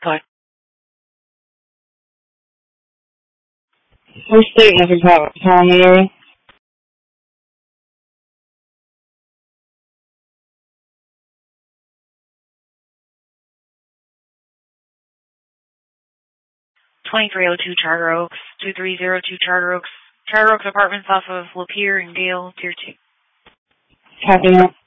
Go ahead. Which state is it calling the area? $2302 Charter Oaks, 2302 Charter Oaks. Charter Oaks Apartments off of Lapeer and Gale, Tier 2. Copy that.